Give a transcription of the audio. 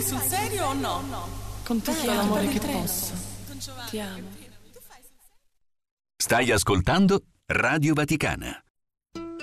sul serio o no? Con tutto l'amore che posso. Ti amo. Stai ascoltando Radio Vaticana.